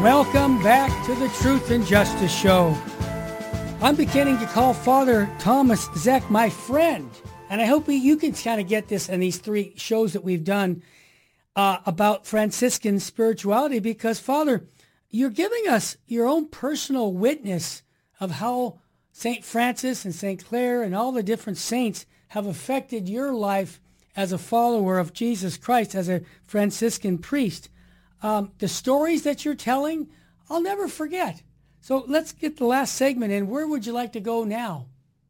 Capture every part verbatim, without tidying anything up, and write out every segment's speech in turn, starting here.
Welcome back to the Truth and Justice Show. I'm beginning to call Father Thomas Zeck my friend, and I hope you can kind of get this in these three shows that we've done uh, about Franciscan spirituality, because, Father, you're giving us your own personal witness of how Saint Francis and Saint Clare and all the different saints have affected your life as a follower of Jesus Christ, as a Franciscan priest. Um, the stories that you're telling, I'll never forget. So let's get the last segment in. Where would you like to go now?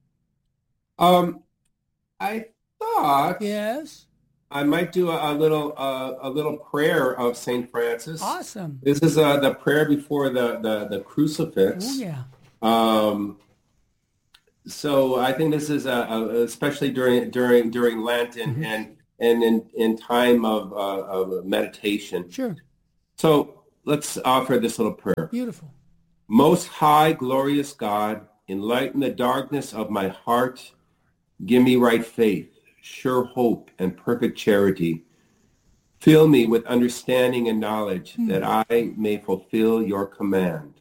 Um, I thought Yes. I might do a, a little uh, a little prayer of Saint Francis. Awesome. This is uh, the prayer before the the, the crucifix. Oh yeah. Um, so I think this is a, a, especially during during during Lent and mm-hmm. and and in, in time of uh, of meditation. Sure. So let's offer this little prayer. Beautiful. Most high, glorious God, enlighten the darkness of my heart. Give me right faith, sure hope, and perfect charity. Fill me with understanding and knowledge mm. that I may fulfill your command.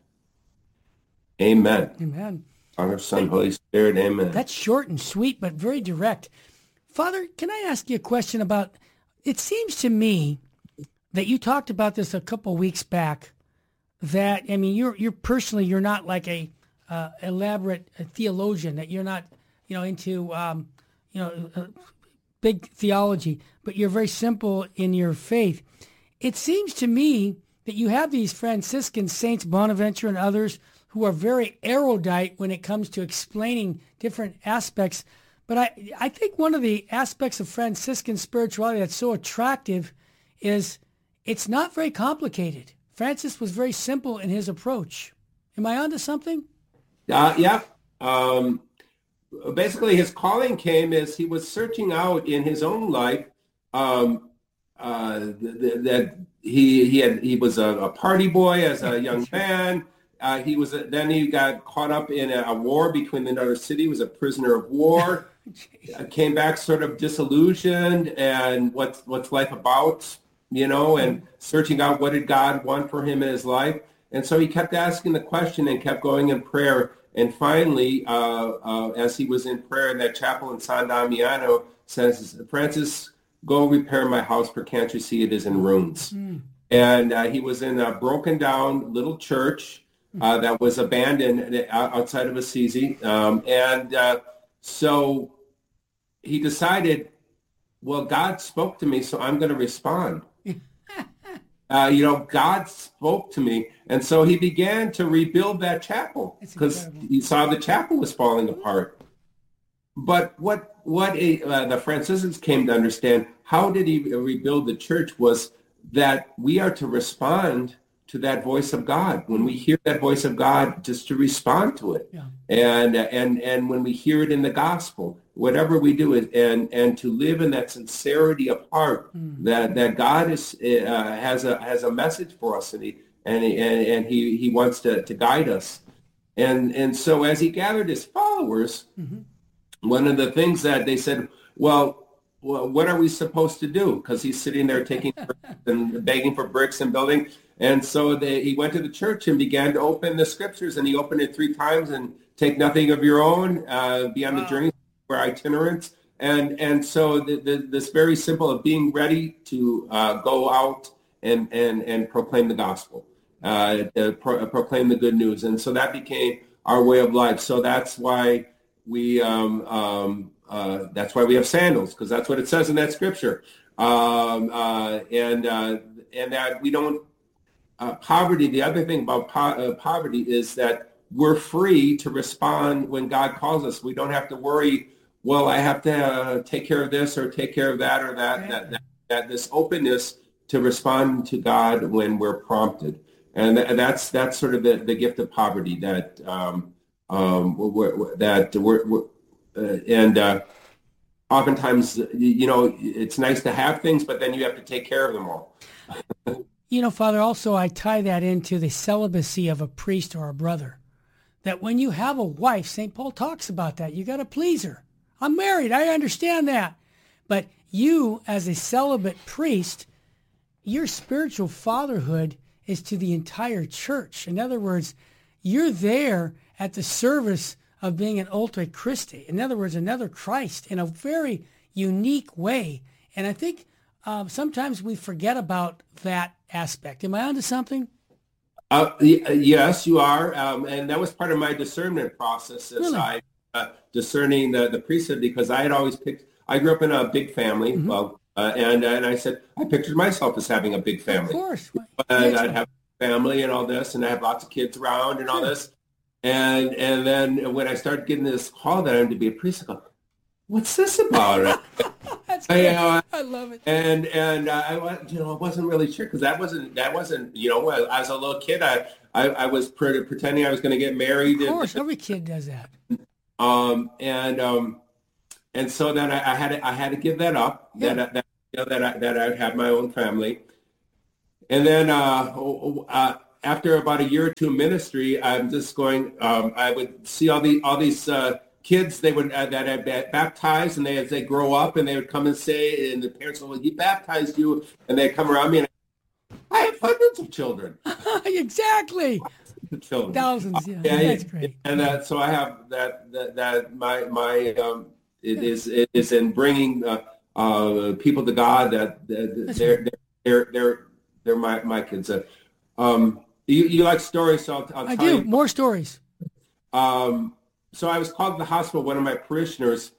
Amen. Amen. Father, Son, Holy Spirit, amen. That's short and sweet, but very direct. Father, can I ask you a question about, it seems to me that you talked about this a couple weeks back, that, I mean, you're you're personally, you're not like a uh, elaborate theologian, that you're not, you know, into, um, you know, uh, big theology, but you're very simple in your faith. It seems to me that you have these Franciscan saints, Bonaventure and others, who are very erudite when it comes to explaining different aspects. But I, I think one of the aspects of Franciscan spirituality that's so attractive is it's not very complicated. Francis was very simple in his approach. Am I onto something? Uh, yeah. Um, basically, his calling came as he was searching out in his own life um, uh, th- that he he had he was a, a party boy as a young man. Uh, he was a, then he got caught up in a, a war between another city. He was a prisoner of war. uh, came back sort of disillusioned and what's what's life about, you know, and searching out what did God want for him in his life. And so he kept asking the question and kept going in prayer. And finally, uh, uh, as he was in prayer in that chapel in San Damiano, says, Francis, go repair my house, for can't you see it is in ruins? Mm. And uh, he was in a broken down little church uh, that was abandoned outside of Assisi. Um, and uh, so he decided, well, God spoke to me, so I'm going to respond. Uh, you know, God spoke to me. And so he began to rebuild that chapel because he saw the chapel was falling apart. But what what a, uh, the Franciscans came to understand, how did he rebuild the church, was that we are to respond to that voice of God. When we hear that voice of God, just to respond to it. Yeah. And and and when we hear it in the gospel, whatever we do, is and and to live in that sincerity of heart, mm. that that God is uh, has a has a message for us, and he and he, and, and he he wants to, to guide us. And and so as he gathered his followers, mm-hmm. one of the things that they said, well, well, what are we supposed to do? Because he's sitting there taking and begging for bricks and building. And so they, he went to the church and began to open the scriptures, and he opened it three times and take nothing of your own, uh, be on wow. the journey for itinerants. And and so the, the, this very simple of being ready to uh, go out and, and, and proclaim the gospel, uh, pro- proclaim the good news. And so that became our way of life. So that's why we um, um, uh, that's why we have sandals, because that's what it says in that scripture. Um, uh, and uh, and that we don't. Uh, poverty, the other thing about po- uh, poverty is that we're free to respond when God calls us. We don't have to worry, well, I have to uh, take care of this or take care of that or that, that, that, that this openness to respond to God when we're prompted. And th- that's that's sort of the, the gift of poverty that, um, um, we're, we're, that we're, we're uh, and uh, oftentimes, you know, it's nice to have things, but then you have to take care of them all. You know, Father, also I tie that into the celibacy of a priest or a brother. That when you have a wife, Saint Paul talks about that. You got to please her. I'm married. I understand that. But you, as a celibate priest, your spiritual fatherhood is to the entire church. In other words, you're there at the service of being an ultra Christi. In other words, another Christ in a very unique way. And I think um, sometimes we forget about that aspect. Am I onto something? Uh, yes, you are. Um, and that was part of my discernment process as Really? I uh, discerning the, the priesthood, because I had always picked, I grew up in a big family. Mm-hmm. Well, uh, and, and I said, I pictured myself as having a big family. Of course. And I'd have a family and all this, and I have lots of kids around and all this. And and then when I started getting this call that I had to be a priest, I go, what's this about? That's great. I, uh, I love it. And and uh, I you know I wasn't really sure, because that wasn't that wasn't you know as a little kid I I, I was pre- pretending I was going to get married. Of course, and, every kid does that. Um and um and so then I, I had to, I had to give that up. Yeah. That that you know, that I, that I would have my own family. And then uh, uh, after about a year or two of ministry, I'm just going. Um, I would see all the all these. Uh, kids they would uh, that had baptized, and they as they grow up, and they would come and say, and the parents would, well, he baptized you, and they'd come around me, and I have hundreds of children. Exactly. Children. Thousands, yeah. yeah That's great. And that, so I have that that, that my my um, it yeah. is it is in bringing uh, uh, people to God. That, that they're, right. they're they're they're they're my my kids. Uh, um, you you like stories? So I'll, I'll I tell do you. More stories. Um. So I was called to the hospital. One of my parishioners,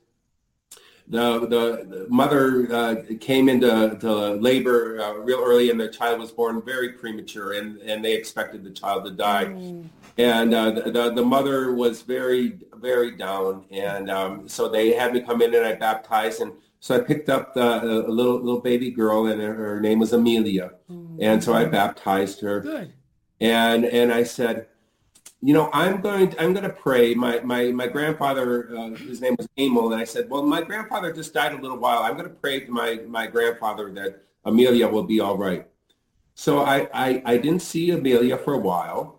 the the, the mother uh, came into to labor uh, real early, and the child was born very premature, and, and they expected the child to die. Mm. And uh, the, the the mother was very very down, and um, so they had me come in, and I baptized, and so I picked up the, a little little baby girl, and her, her name was Amelia, mm. and so I baptized her. Good. And and I said, you know, I'm going to, I'm going to pray. My my my grandfather, uh, his name was Emil, and I said, well, my grandfather just died a little while. I'm going to pray to my, my grandfather that Amelia will be all right. So I, I, I didn't see Amelia for a while.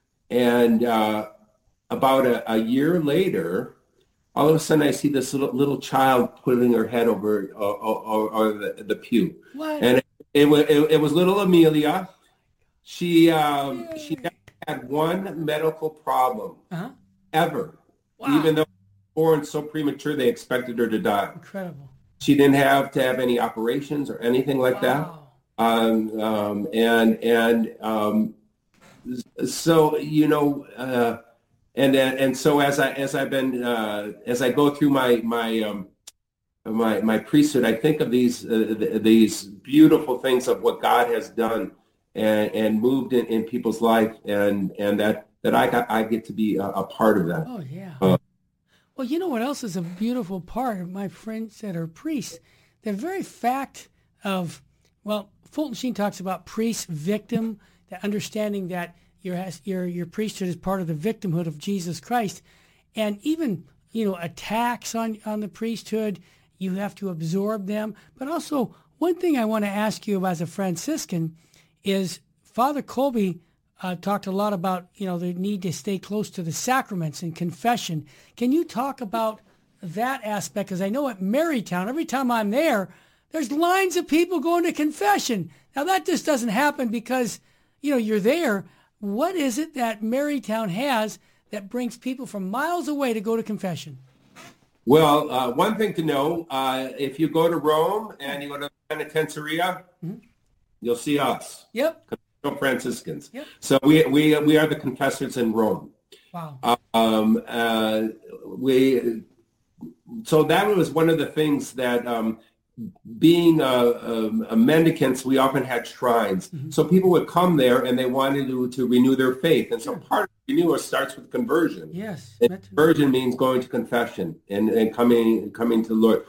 And uh, about a, a year later, all of a sudden I see this little little child putting her head over uh, or, or the, the pew. What? And it, it, was, it, it was little Amelia. She um, she had one medical problem uh-huh. ever, wow. even though born so premature they expected her to die. Incredible. She didn't have to have any operations or anything like wow. that. Um, um, and and um, so you know, uh, and and so as I as I've been uh, as I go through my my um, my my priesthood, I think of these uh, th- these beautiful things of what God has done. And, and moved in, in people's life, and, and that, that I got I get to be a, a part of that. Oh yeah. Uh, well, you know what else is a beautiful part of my friends that are priests? The very fact of, well, Fulton Sheen talks about priest victim, the understanding that your your your priesthood is part of the victimhood of Jesus Christ, and even you know attacks on on the priesthood, you have to absorb them. But also, one thing I want to ask you about as a Franciscan is Father Kolbe uh, talked a lot about, you know, the need to stay close to the sacraments and confession. Can you talk about that aspect? Because I know at Marytown, every time I'm there, there's lines of people going to confession. Now, that just doesn't happen because, you know, you're there. What is it that Marytown has that brings people from miles away to go to confession? Well, uh, one thing to know, uh, if you go to Rome and you go to the Penitenceria, mm-hmm. you'll see us. Yep. Franciscans. Yep. So we we we are the confessors in Rome. Wow. Um, uh, we so that was one of the things that um, being a, a, a mendicants, we often had shrines. Mm-hmm. So people would come there and they wanted to, to renew their faith. And so part of renewal starts with conversion. Yes. And conversion means going to confession and, and coming coming to the Lord.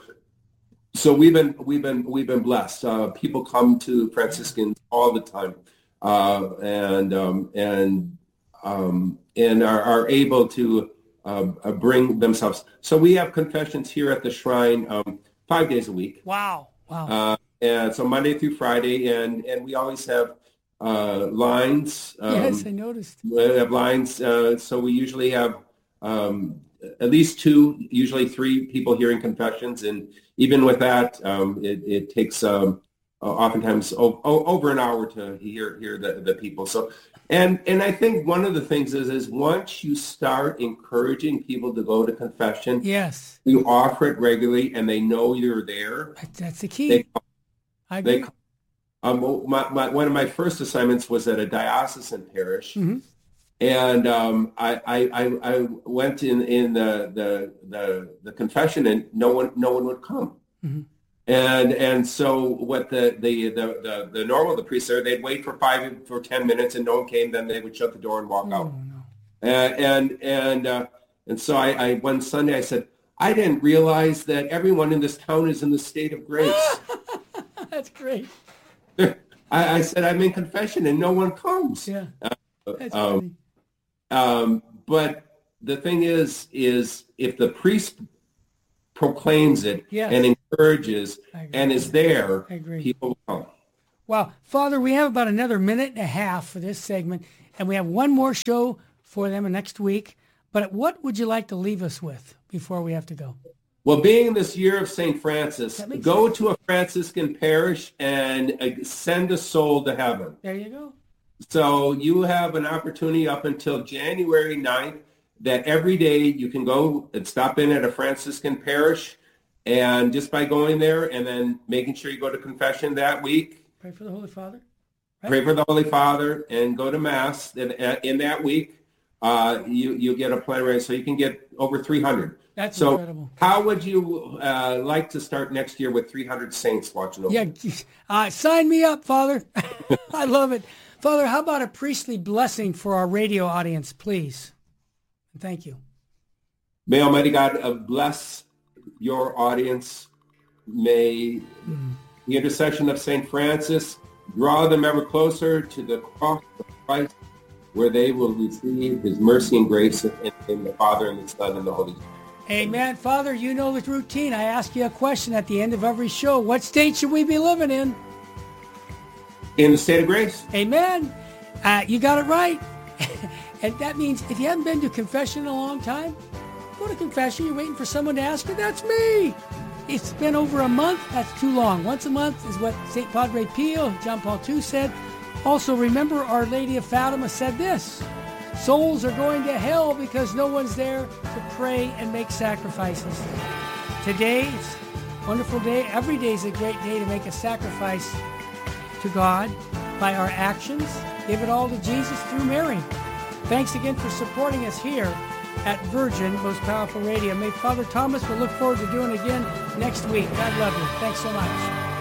So we've been we've been we've been blessed. Uh, people come to Franciscans all the time, uh, and um, and um, and are, are able to uh, bring themselves. So we have confessions here at the shrine um, five days a week. Wow! Wow! Uh, and so Monday through Friday, and, and we always have uh, lines. Um, yes, I noticed. We have lines. Uh, so we usually have. Um, at least two, usually three people hearing confessions. And even with that, um, it, it takes um, oftentimes o- o- over an hour to hear hear the, the people. So, and and I think one of the things is is once you start encouraging people to go to confession, yes, you offer it regularly, and they know you're there. That's the key. They, I agree. They, um, my, my, one of my first assignments was at a diocesan parish. Mm-hmm. And um, I, I, I went in, in the, the, the, the confession, and no one no one would come. Mm-hmm. And and so what the the, the, the, the normal the priests there, they'd wait for five for ten minutes, and no one came. Then they would shut the door and walk oh, out. No. And and and, uh, and so I, I one Sunday I said, I didn't realize that everyone in this town is in the state of grace. That's great. I, I said I'm in confession, and no one comes. Yeah. That's um, funny. Um, but the thing is, is if the priest proclaims it yes. and encourages and is there, people will come. Wow. Father, we have about another minute and a half for this segment, and we have one more show for them next week. But what would you like to leave us with before we have to go? Well, being in this year of Saint Francis, go sense. to a Franciscan parish and uh, send a soul to heaven. There you go. So you have an opportunity up until January ninth that every day you can go and stop in at a Franciscan parish, and just by going there and then making sure you go to confession that week. Pray for the Holy Father. Right? Pray for the Holy Father and go to Mass in, in that week. Uh, you, you get a plenary, so you can get over three hundred. That's so incredible. How would you uh, like to start next year with three hundred saints watching over? Yeah, uh, sign me up, Father. I love it. Father, how about a priestly blessing for our radio audience, please? Thank you. May Almighty God uh, bless your audience. May mm. the intercession of Saint Francis draw them ever closer to the cross of Christ, where they will receive his mercy and grace in, in the Father and the Son and the Holy Spirit. Amen. Father, you know the routine. I ask you a question at the end of every show. What state should we be living in? In the state of grace. Amen. Uh, you got it right. And that means if you haven't been to confession in a long time, go to confession. You're waiting for someone to ask you, that's me. It's been over a month. That's too long. Once a month is what Saint Padre Pio, John Paul the Second said. Also, remember Our Lady of Fatima said this: souls are going to hell because no one's there to pray and make sacrifices. Today, it's a wonderful day. Every day is a great day to make a sacrifice to God by our actions. Give it all to Jesus through Mary. Thanks again for supporting us here at Virgin Most Powerful Radio. May Father Thomas, we'll look forward to doing it again next week. God love you. Thanks so much.